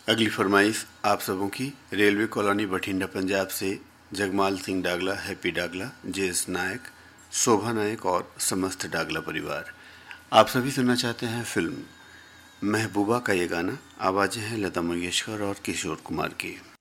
अगली फरमाइश आप सबों की रेलवे कॉलोनी बठिंडा पंजाब से जगमाल सिंह डागला, हैप्पी डागला, जेएस नायक, शोभा नायक और समस्त डागला परिवार। आप सभी सुनना चाहते हैं फिल्म महबूबा का ये गाना। आवाज़ें हैं लता मंगेशकर और किशोर कुमार की।